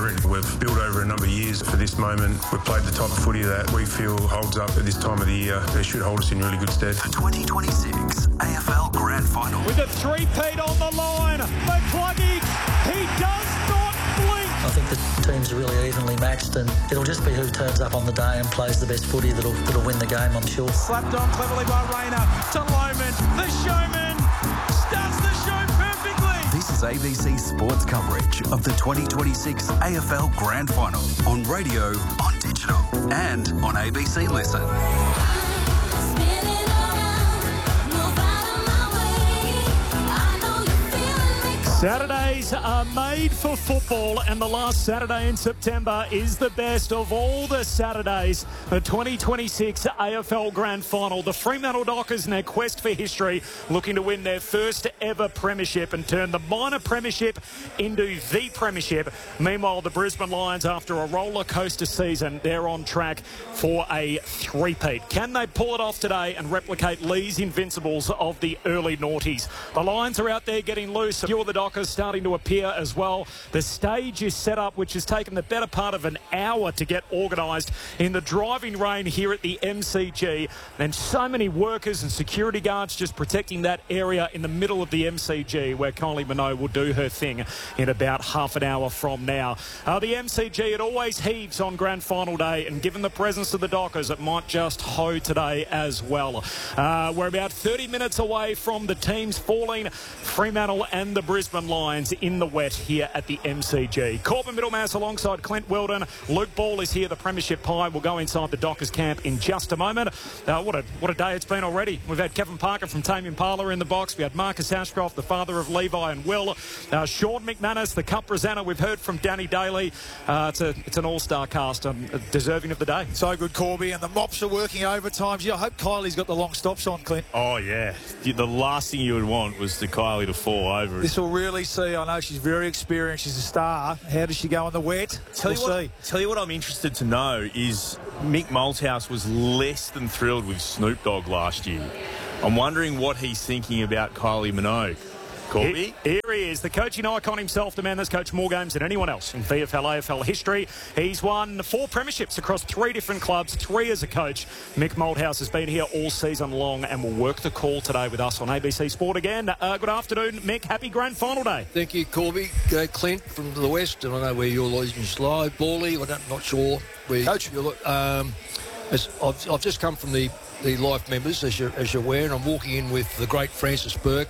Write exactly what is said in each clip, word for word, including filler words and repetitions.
favourite. We've built over a number of years for this moment. We've played the type of footy that we feel holds up at this time of the year. They should hold us in really good stead. The twenty twenty-six A F L Grand Final. With a three-peat on the line, McCluggage, he does not blink. I think the team's really evenly matched, and it'll just be who turns up on the day and plays the best footy that'll, that'll win the game, I'm sure. Slapped on cleverly by Rayner to Lohman. The showman starts the show perfectly. This is A B C Sports coverage of the twenty twenty-six A F L Grand Final on radio, on digital and on A B C Listen. Saturdays are made for football, and the last Saturday in September is the best of all the Saturdays. The twenty twenty-six A F L Grand Final. The Fremantle Dockers in their quest for history, looking to win their first ever premiership and turn the minor premiership into the premiership. Meanwhile, the Brisbane Lions, after a roller coaster season, they're on track for a three-peat. Can they pull it off today and replicate Lee's invincibles of the early noughties? The Lions are out there getting loose. A few of the Dockers starting to appear as well. The stage is set up, which has taken the better part of an hour to get organised in the driving rain here at the M C G, and so many workers and security guards just protecting that area in the middle of the M C G, where Kylie Minogue will do her thing in about half an hour from now. Uh, the M C G, it always heaves on Grand Final day, and given the presence of the Dockers, it might just hoe today as well. Uh, we're about thirty minutes away from the teams falling, Fremantle and the Brisbane Lions in the wet here at the M C G. Corbin Middlemass alongside Clint Weldon. Luke Ball is here, the Premiership Pie. We'll go inside the Dockers camp in just a moment. Uh, what a what a day it's been already. We've had Kevin Parker from Tame Impala in the box. We had Marcus Ashcroft, the father of Levi and Will. Uh, Sean McManus, the Cup presenter. We've heard from Danny Daly. Uh, it's, a, it's an all-star cast, um, deserving of the day. So good, Corby, and the mops are working overtime. Yeah, I hope Kylie's got the long stops on, Clint. Oh, yeah. The last thing you would want was the Kylie to fall over. This will really see. I know she's very experienced. She's a star. How does she go in the wet? Tell we'll you what, see. Tell you what I'm interested to know is Mick Malthouse was less than thrilled with Snoop Dogg last year. I'm wondering what he's thinking about Kylie Minogue. Corby? Here he is, the coaching icon himself, the man that's coached more games than anyone else in V F L, A F L history. He's won four premierships across three different clubs, three as a coach. Mick Malthouse has been here all season long and will work the call today with us on A B C Sport again. Uh, good afternoon, Mick. Happy Grand Final day. Thank you, Corby. Uh, Clint from the west, and I know where you're losing slow. Bally, I'm not sure where Coach. you're. Um, as I've, I've just come from the, the Life members, as you're, as you're aware, and I'm walking in with the great Francis Burke.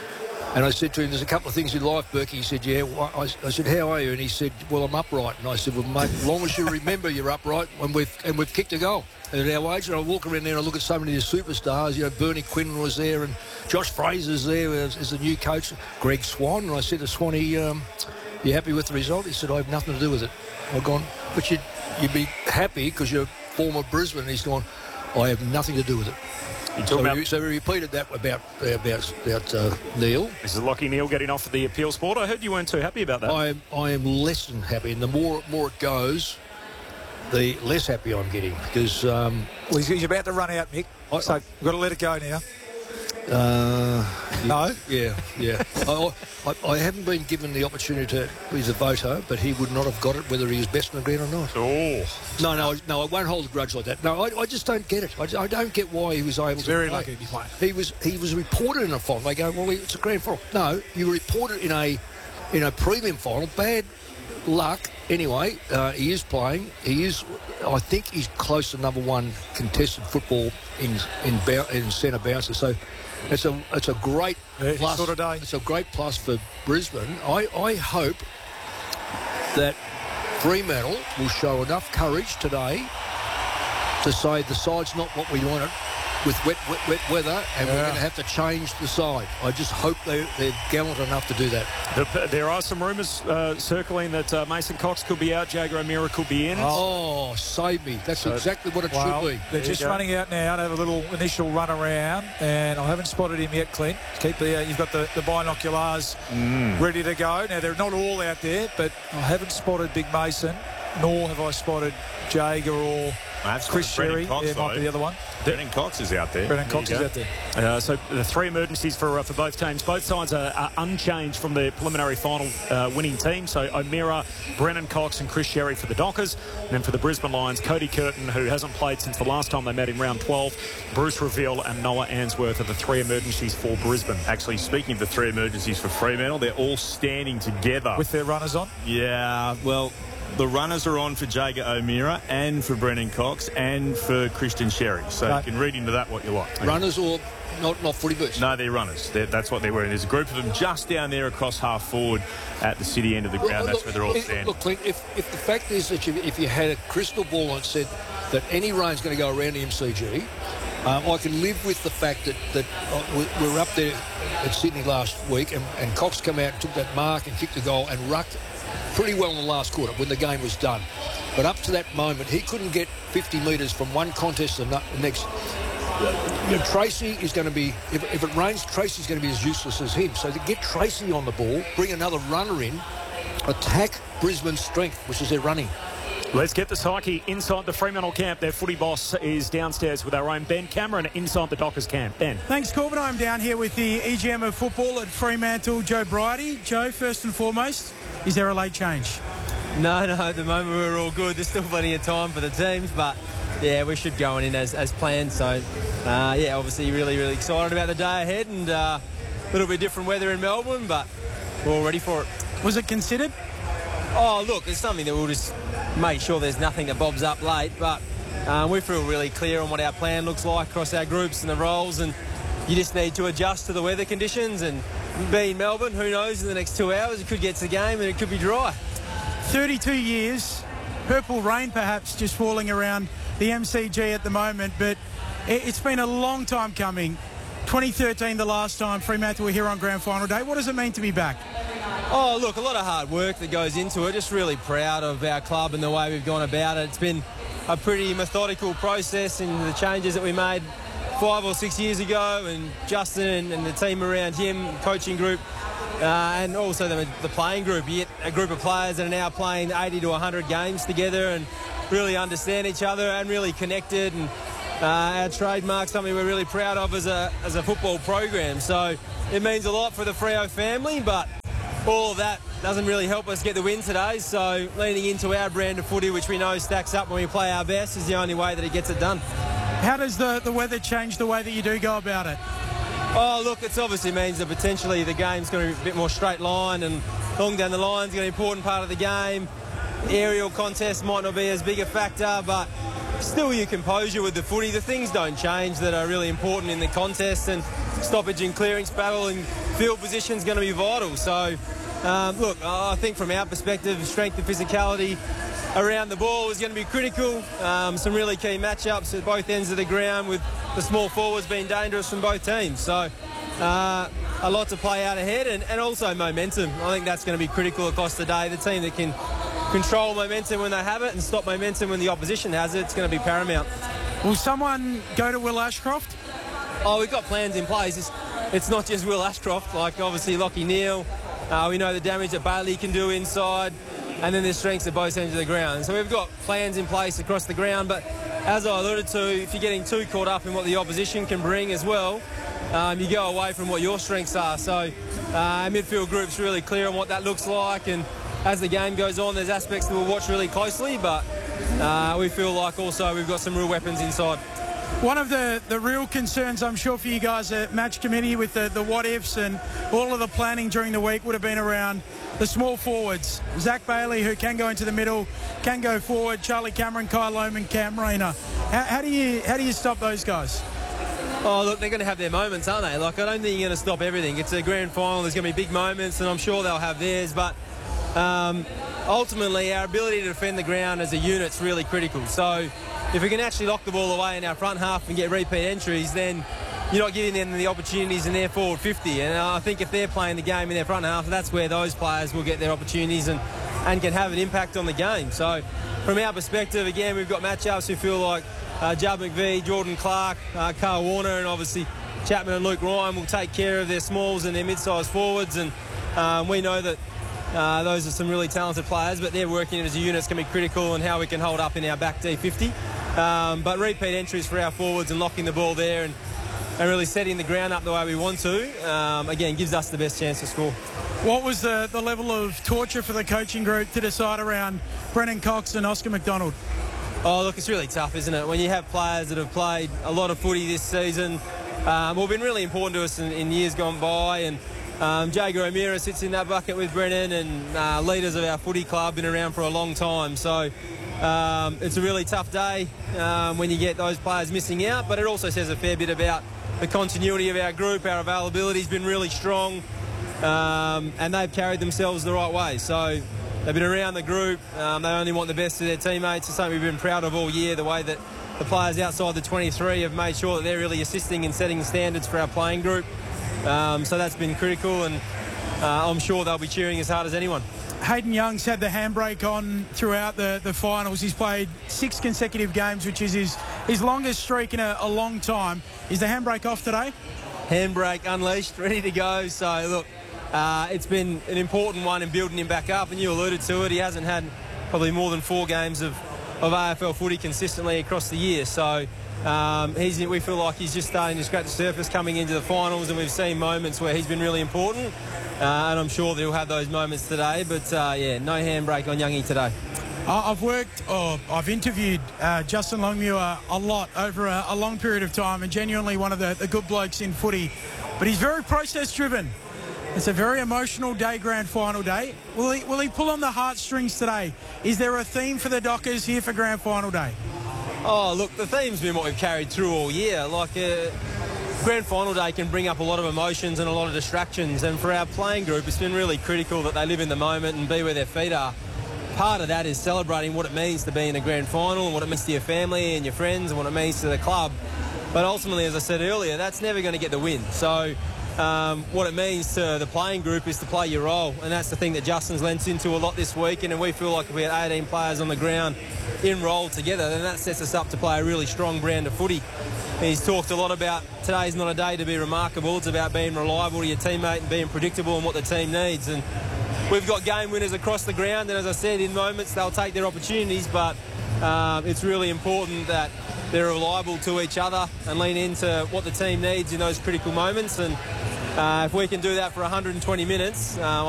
And I said to him, there's a couple of things in life, Burke. He said, yeah. Well, I, I said, how are you? And he said, well, I'm upright. And I said, well, mate, as long as you remember you're upright, and we've, and we've kicked a goal at our age. And I walk around there and I look at so many of the superstars. You know, Bernie Quinn was there, and Josh Fraser's there as, as the new coach, Greg Swan. And I said to Swanee, um, you happy with the result? He said, I have nothing to do with it. I've gone, but you'd, you'd be happy because you're former Brisbane. And he's gone, I have nothing to do with it. So, about, we, so we repeated that about about about uh, Neil. This is Lockie Neal getting off of the appeal sport. I heard you weren't too happy about that. I am I am less than happy, and the more more it goes, the less happy I'm getting because um, well, he's, he's about to run out, Mick. I, so we've got to let it go now. Uh, no? Yeah, yeah. I, I, I haven't been given the opportunity to be the voter, but he would not have got it whether he was best in the ground or not. Oh. No, no, no, I won't hold a grudge like that. No, I, I just don't get it. I, I don't get why he was able He's to very play. lucky to be playing. He was, he was reported in a final. They go, well, it's a grand final. No, you reported in a, in a prelim final. Bad luck. Anyway, uh, he is playing. He is, I think he's close to number one contested football in in, in centre bouncer. So it's a it's a great yeah, plus. Sort of day. It's a great plus for Brisbane. I, I hope that Fremantle will show enough courage today to say the side's not what we wanted with wet, wet, wet weather, and yeah. we're going to have to change the side. I just hope they, they're gallant enough to do that. The, there are some rumours uh, circling that uh, Mason Cox could be out, Jager O'Meara could be in. Oh, save me. That's so, exactly what it well, should be. They're just running out now to have a little initial run around, and I haven't spotted him yet, Clint. Keep the, uh, you've got the, the binoculars mm. ready to go. Now, they're not all out there, but I haven't spotted Big Mason, nor have I spotted Jager or That's Chris Sherry Cox, yeah, might be the other one. Brennan Cox is out there. Brennan Cox is out there. Uh, so the three emergencies for uh, for both teams. Both sides are, are unchanged from the preliminary final uh, winning team. So O'Meara, Brennan Cox and Chris Sherry for the Dockers. And then for the Brisbane Lions, Cody Curtin, who hasn't played since the last time they met in round twelve, Bruce Reveal and Noah Answorth are the three emergencies for Brisbane. Actually, speaking of the three emergencies for Fremantle, they're all standing together. With their runners on? Yeah, well, the runners are on for Jager O'Meara and for Brennan Cox and for Christian Sherry. So Right. you can read into that what you like. Runners or not, not footy boots? No, they're runners. They're, that's what they're wearing. There's a group of them just down there across half forward at the city end of the ground. Look, That's where they're all look, standing. Look, Clint, if, if the fact is that you, if you had a crystal ball and said that any rain's going to go around the M C G, um, I can live with the fact that, that uh, we, we were up there at Sydney last week and, and Cox come out and took that mark and kicked the goal and rucked pretty well in the last quarter when the game was done. But up to that moment, he couldn't get fifty metres from one contest to the next. You know, Tracy is going to be, if, if it rains, Tracy's going to be as useless as him. So to get Tracy on the ball, bring another runner in, attack Brisbane's strength, which is their running. Let's get the psyche inside the Fremantle camp. Their footy boss is downstairs with our own Ben Cameron inside the Dockers camp. Ben. Thanks, Corbin. I'm down here with the E G M of football at Fremantle, Joe Bridie. Joe, first and foremost, is there a late change? No, no, at the moment we're all good. There's still plenty of time for the teams, but yeah, we should go in as, as planned. So, uh, yeah, obviously really, really excited about the day ahead and uh, a little bit different weather in Melbourne, but we're all ready for it. Was it considered? Oh, look, it's something that we'll just make sure there's nothing that bobs up late, but uh, we feel really clear on what our plan looks like across our groups and the roles, and you just need to adjust to the weather conditions. And being Melbourne, who knows, in the next two hours it could get to the game and it could be dry. thirty-two years, purple rain perhaps just falling around the M C G at the moment, but it's been a long time coming. twenty thirteen the last time Fremantle were here on Grand Final Day. What does it mean to be back? Oh, look, a lot of hard work that goes into it. Just really proud of our club and the way we've gone about it. It's been a pretty methodical process in the changes that we made five or six years ago, and Justin and, and the team around him, coaching group, uh, and also the, the playing group. You get a group of players that are now playing eighty to one hundred games together and really understand each other and really connected. And uh, our trademark, something we're really proud of as a, as a football program. So it means a lot for the Freo family, but all of that doesn't really help us get the win today. So leaning into our brand of footy, which we know stacks up when we play our best, is the only way that it gets it done. How does the, the weather change the way that you do go about it? Oh, look, it obviously means that potentially the game's going to be a bit more straight line, and long down the line's going to be an important part of the game. Aerial contest might not be as big a factor, but still you composure with the footy. The things don't change that are really important in the contest, and stoppage and clearance battle and field position is going to be vital. So, um, look, I think from our perspective, strength and physicality around the ball is going to be critical. Um, some really key matchups at both ends of the ground, with the small forwards being dangerous from both teams. So, uh, a lot to play out ahead, and, and also momentum. I think that's going to be critical across the day. The team that can control momentum when they have it and stop momentum when the opposition has it, it's going to be paramount. Will someone go to Will Ashcroft? Oh, we've got plans in place. It's, it's not just Will Ashcroft, like obviously Lachie Neale. Uh, we know the damage that Bailey can do inside, and then there's strengths at both ends of the ground. So we've got plans in place across the ground, but as I alluded to, if you're getting too caught up in what the opposition can bring as well, um, you go away from what your strengths are. So uh, our midfield group's really clear on what that looks like, and as the game goes on, there's aspects that we'll watch really closely, but uh, we feel like also we've got some real weapons inside. One of the, the real concerns, I'm sure, for you guys at match committee with the, the what-ifs and all of the planning during the week would have been around the small forwards. Zach Bailey, who can go into the middle, can go forward. Charlie Cameron, Kyle Lohman, Cam Rayner. How, how do you how do you stop those guys? Oh, look, they're going to have their moments, aren't they? Like, I don't think you're going to stop everything. It's a grand final. There's going to be big moments, and I'm sure they'll have theirs. But um, ultimately, our ability to defend the ground as a unit's really critical. So if we can actually lock the ball away in our front half and get repeat entries, then you're not giving them the opportunities in their forward fifty. And I think if they're playing the game in their front half, that's where those players will get their opportunities and, and can have an impact on the game. So from our perspective, again, we've got matchups who feel like uh, Judd McVie, Jordan Clark, uh, Carl Warner, and obviously Chapman and Luke Ryan will take care of their smalls and their mid-sized forwards. And um, we know that Uh, those are some really talented players, but they're working as a unit. It's going to be critical in how we can hold up in our back D fifty. Um, but repeat entries for our forwards and locking the ball there and, and really setting the ground up the way we want to, um, again, gives us the best chance to score. What was the, the level of torture for the coaching group to decide around Brennan Cox and Oscar McDonald? Oh, look, it's really tough, isn't it? When you have players that have played a lot of footy this season, um, well, been really important to us in, in years gone by, and um, Jager O'Meara sits in that bucket with Brennan, and uh, leaders of our footy club, been around for a long time. So um, it's a really tough day um, when you get those players missing out, but it also says a fair bit about the continuity of our group. Our availability has been really strong, um, and they've carried themselves the right way. So they've been around the group. Um, they only want the best of their teammates. It's something we've been proud of all year, the way that the players outside the twenty-three have made sure that they're really assisting and setting standards for our playing group. Um, so that's been critical, and uh, I'm sure they'll be cheering as hard as anyone. Hayden Young's had the handbrake on throughout the, the finals. He's played six consecutive games, which is his, his longest streak in a, a long time. Is the handbrake off today? Handbrake unleashed, ready to go. So, look, uh, it's been an important one in building him back up, and you alluded to it. He hasn't had probably more than four games of, of A F L footy consistently across the year. So um, he's, we feel like he's just starting to scratch the surface coming into the finals, and we've seen moments where he's been really important. Uh, and I'm sure that he'll have those moments today. But, uh, yeah, no handbrake on Youngie today. I've worked, or I've interviewed uh, Justin Longmuir a lot over a, a long period of time, and genuinely one of the, the good blokes in footy. But he's very process-driven. It's a very emotional day, grand final day. Will he, will he pull on the heartstrings today? Is there a theme for the Dockers here for grand final day? Oh, look, the theme's been what we've carried through all year. Like, uh, grand final day can bring up a lot of emotions and a lot of distractions, and for our playing group it's been really critical that they live in the moment and be where their feet are. Part of that is celebrating what it means to be in a grand final and what it means to your family and your friends and what it means to the club. But ultimately, as I said earlier, that's never going to get the win. So um, what it means to the playing group is to play your role, and that's the thing that Justin's lent into a lot this weekend, and we feel like if we had eighteen players on the ground in role together, then that sets us up to play a really strong brand of footy. He's talked a lot about today's not a day to be remarkable. It's about being reliable to your teammate and being predictable in what the team needs. And we've got game winners across the ground, and as I said, in moments they'll take their opportunities, but um, it's really important that they're reliable to each other and lean into what the team needs in those critical moments. And uh, if we can do that for one hundred twenty minutes, uh,